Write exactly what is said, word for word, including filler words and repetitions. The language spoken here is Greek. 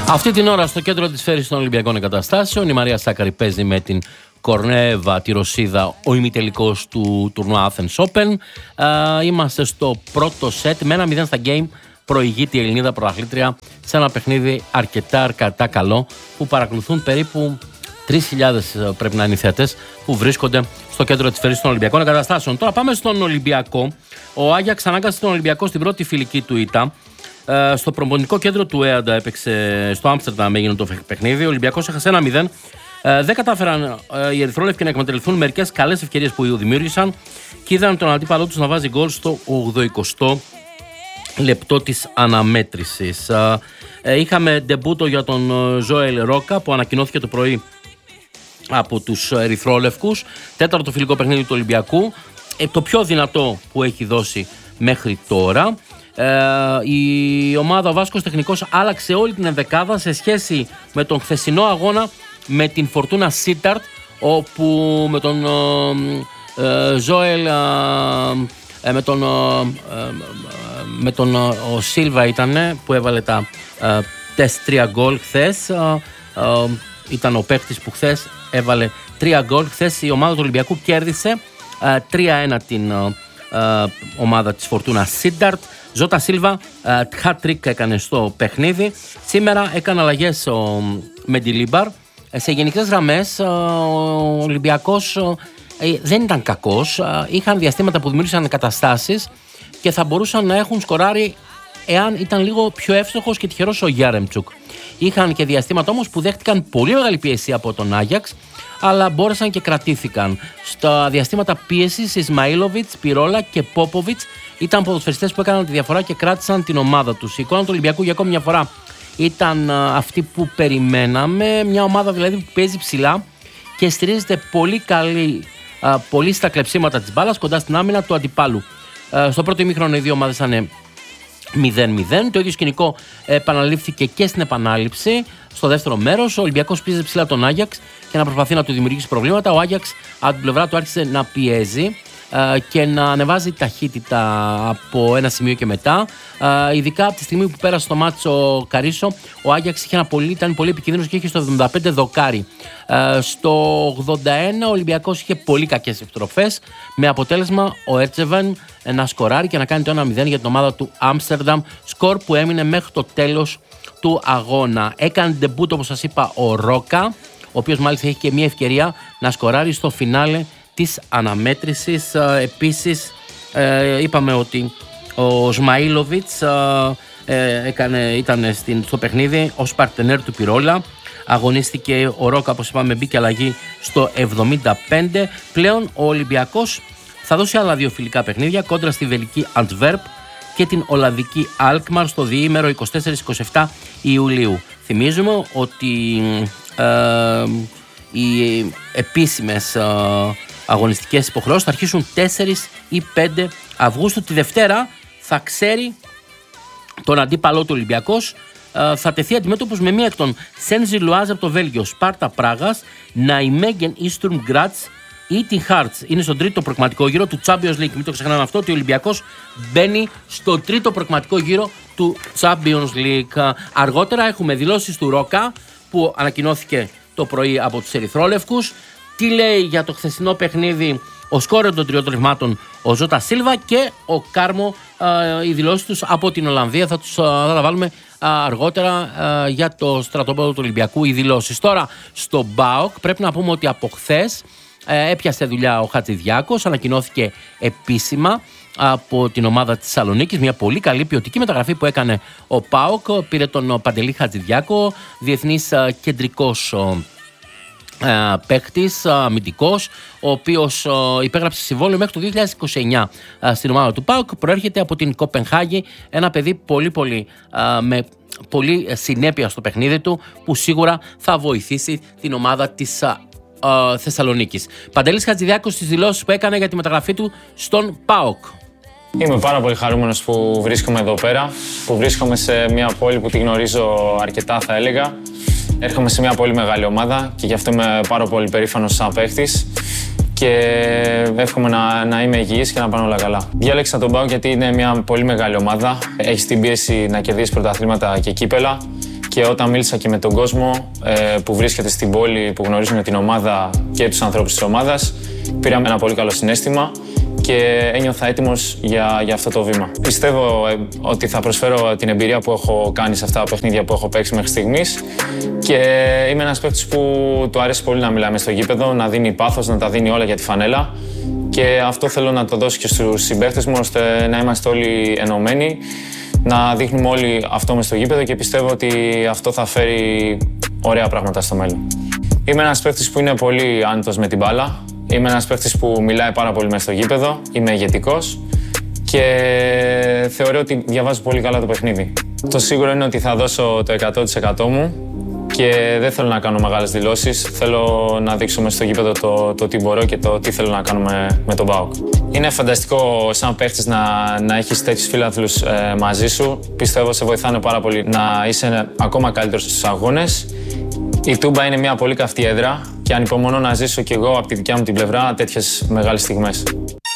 Αυτή την ώρα στο κέντρο της Φέρης των Ολυμπιακών Εγκαταστάσεων η Μαρία Σάκαρη παίζει με την Κορνέβα, τη Ρωσίδα, ο ημιτελικός του τουρνουά Athens Open. Uh, είμαστε στο πρώτο σετ με ένα μηδέν στα game. Προηγείται η Ελληνίδα πρωταθλήτρια σε ένα παιχνίδι αρκετά αρκετά καλό που παρακολουθούν περίπου τρεις χιλιάδες πρέπει να είναι οι θεατές που βρίσκονται στο κέντρο της Φέρης των Ολυμπιακών Εγκαταστάσεων. Τώρα πάμε στον Ολυμπιακό. Ο Άγιαξ ανάγκασε τον Ολυμπιακό στην πρώτη φιλική του ήττα. Uh, στο προπονητικό κέντρο του ΕΑΝΤΑ έπαιξε στο Άμστερνταμ, έγινε το παιχνίδι. Ο Ολυμπιακός έχασε ένα μηδέν. Uh, δεν κατάφεραν uh, οι ερυθρόλευκοι να εκμεταλλευτούν μερικές καλές ευκαιρίες που δημιούργησαν και είδαν τον αντίπαλό τους να βάζει γκολ στο ογδοηκοστό λεπτό της αναμέτρησης. Uh, uh, είχαμε ντεμπούτο για τον Ζωέλ Ρόκα που ανακοινώθηκε το πρωί από τους ερυθρόλευκους. Τέταρτο φιλικό παιχνίδι του Ολυμπιακού. Uh, το πιο δυνατό που έχει δώσει μέχρι τώρα. Uh, η ομάδα, ο Βάσκος Τεχνικός, άλλαξε όλη την ενδεκάδα σε σχέση με τον χθεσινό αγώνα με την Φορτούνα Σίταρτ, όπου με τον Ζωέλ uh, uh, uh, με τον uh, uh, με τον uh, ο Σίλβα ήταν που έβαλε τα uh, τεστ τρία γκολ χθες. Uh, uh, ήταν ο παίκτης που χθες έβαλε τρία γκολ. Χθες η ομάδα του Ολυμπιακού κέρδισε uh, τρία ένα την uh, uh, ομάδα της Φορτούνα Σίταρτ. Ζώτα Σίλβα, hat-trick έκανε στο παιχνίδι. Σήμερα έκανε αλλαγές ο Μεντιλίμπαρ. Σε γενικές γραμμές ο Ολυμπιακός δεν ήταν κακός. Είχαν διαστήματα που δημιούργησαν καταστάσεις και θα μπορούσαν να έχουν σκοράρει εάν ήταν λίγο πιο εύστοχος και τυχερός ο Γιάρεμτσουκ. Είχαν και διαστήματα όμως που δέχτηκαν πολύ μεγάλη πίεση από τον Άγιαξ, αλλά μπόρεσαν και κρατήθηκαν. Στα διαστήματα πίεσης, Ισμαήλοβιτς, Πυρόλα και Πόποβιτς ήταν ποδοσφαιριστές που έκαναν τη διαφορά και κράτησαν την ομάδα τους. Η εικόνα του Ολυμπιακού για ακόμη μια φορά ήταν αυτή που περιμέναμε. Μια ομάδα δηλαδή που παίζει ψηλά και στηρίζεται πολύ, καλή, πολύ στα κλεψίματα της μπάλας κοντά στην άμυνα του αντιπάλου. Στο πρώτο ημίχρονο οι δύο ομάδες ήταν μηδέν μηδέν. Το ίδιο σκηνικό επαναλήφθηκε και στην επανάληψη. Στο δεύτερο μέρος ο Ολυμπιακός πίεζε ψηλά τον Άγιαξ και να προσπαθεί να του δημιουργήσει προβλήματα. Ο Άγιαξ από την πλευρά του άρχισε να πιέζει και να ανεβάζει ταχύτητα από ένα σημείο και μετά. Ειδικά από τη στιγμή που πέρασε το μάτσο ο Καρίσο, ο Άγιαξ είχε ένα πολύ, ήταν πολύ επικίνδυνος και είχε στο εβδομήντα πέντε δοκάρι. Στο ογδόντα ένα ο Ολυμπιακός είχε πολύ κακές επιστροφές, με αποτέλεσμα ο Έρτσεβεν να σκοράρει και να κάνει το ένα μηδέν για την ομάδα του Άμστερνταμ, σκορ που έμεινε μέχρι το τέλος του αγώνα. Έκανε ντεμπούτο, όπως σας είπα, ο Ρόκα, ο οποίος μάλιστα έχει και μια ευκαιρία να σκοράρει στο φινάλε της αναμέτρησης. Επίσης είπαμε ότι ο Σμαήλοβιτς έκανε, ήταν στην, στο παιχνίδι ως παρτενέρ του Πυρόλα. Αγωνίστηκε ο Ρόκα, όπως είπαμε, μπήκε αλλαγή στο εβδομήντα πέντε. Πλέον ο Ολυμπιακός θα δώσει άλλα δύο φιλικά παιχνίδια κόντρα στη βελική Αντβέρπ και την Ολλανδική Αλκμαρ στο διήμερο είκοσι τέσσερα είκοσι επτά Ιουλίου. Θυμίζουμε ότι ε, οι επίσημες ε, αγωνιστικές υποχρεώσεις θα αρχίσουν τέσσερις ή πέντε Αυγούστου. Τη Δευτέρα θα ξέρει τον αντίπαλό του Ολυμπιακός. Uh, θα τεθεί αντιμέτωπος με μία εκ των Σέντζι Λουάζ από το Βέλγιο, Σπάρτα Πράγας, Ναϊμέγεν Ίστουρμ Γκράτς ή την Χάρτς. Είναι στον τρίτο προκριματικό γύρο του Champions League. Μην το ξεχνάμε αυτό, ότι ο Ολυμπιακός μπαίνει στο τρίτο προκριματικό γύρο του Champions League. Uh, αργότερα έχουμε δηλώσεις του Ρόκα που ανακοινώθηκε το πρωί από τους ερυθρόλευκους. Τι λέει για το χθεσινό παιχνίδι ο σκόρερ των τριών τριγμάτων, ο Ζώτα Σίλβα, και ο Κάρμο, ε, οι δηλώσεις τους από την Ολλανδία. Θα, τους, θα τα βάλουμε αργότερα ε, για το στρατόπεδο του Ολυμπιακού οι δηλώσεις. Τώρα στο ΜΠΑΟΚ πρέπει να πούμε ότι από χθες ε, έπιασε δουλειά ο Χατζηδιάκος, ανακοινώθηκε επίσημα από την ομάδα της Θεσσαλονίκης. Μια πολύ καλή ποιοτική μεταγραφή που έκανε ο ΠΑΟΚ. Πήρε τον Παντελή Χατζηδιάκο, διεθνής ε, κεντρικός ε, παίκτης, αμυντικός, ο οποίος ε, υπέγραψε συμβόλαιο μέχρι το δύο χιλιάδες είκοσι εννιά ε, στην ομάδα του ΠΑΟΚ. Προέρχεται από την Κοπενχάγη, ένα παιδί πολύ πολύ ε, με πολύ συνέπεια στο παιχνίδι του, που σίγουρα θα βοηθήσει την ομάδα της ε, ε, Θεσσαλονίκης. Παντελής Χατζηδιάκος στις δηλώσεις που έκανε για τη μεταγραφή του στον ΠΑΟΚ. Είμαι πάρα πολύ χαρούμενος που βρίσκομαι εδώ πέρα, που βρίσκομαι σε μια πόλη που τη γνωρίζω αρκετά, θα έλεγα. Έρχομαι σε μια πολύ μεγάλη ομάδα και γι' αυτό είμαι πάρα πολύ περήφανος σαν παίκτης και εύχομαι να, να είμαι υγιής και να πάνε όλα καλά. Διάλεξα τον ΠΑΟΚ γιατί είναι μια πολύ μεγάλη ομάδα, έχει την πίεση να κερδίσει πρωταθλήματα και κύπελα Και όταν μίλησα και με τον κόσμο ε, που βρίσκεται στην πόλη, που γνωρίζουν την ομάδα και τους ανθρώπους της ομάδας, πήρα ένα πολύ καλό συναίσθημα και ένιωθα έτοιμος για, για αυτό το βήμα. Πιστεύω ε, ότι θα προσφέρω την εμπειρία που έχω κάνει σε αυτά τα παιχνίδια που έχω παίξει μέχρι στιγμής και είμαι ένας παίκτης που του αρέσει πολύ να μιλάμε στο γήπεδο, να δίνει πάθος, να τα δίνει όλα για τη φανέλα και αυτό θέλω να το δώσω και στους συμπαίκτες μου ώστε να είμαστε όλοι ενωμένοι, να δείχνουμε όλοι αυτό μες στο γήπεδο και πιστεύω ότι αυτό θα φέρει ωραία πράγματα στο μέλλον. Είμαι ένας παίκτης που είναι πολύ άνετος με την μπάλα. Είμαι ένας παίκτης που μιλάει πάρα πολύ μες στο γήπεδο, είμαι ηγετικός και θεωρώ ότι διαβάζω πολύ καλά το παιχνίδι. Το σίγουρο είναι ότι θα δώσω το εκατό τοις εκατό μου και δεν θέλω να κάνω μεγάλες δηλώσεις. Θέλω να δείξω μες στο γήπεδο το, το τι μπορώ και το τι θέλω να κάνω με, με τον ΠΑΟΚ. Είναι φανταστικό σαν παίκτης να, να έχεις τέτοιους φίλαθλους ε, μαζί σου. Πιστεύω σε βοηθάνε πάρα πολύ να είσαι ακόμα καλύτερος στους αγώνες. Η Τούμπα είναι μια πολύ καυτή έδρα και ανυπομονώ να ζήσω κι εγώ από τη δικιά μου την πλευρά τέτοιες μεγάλες στιγμές.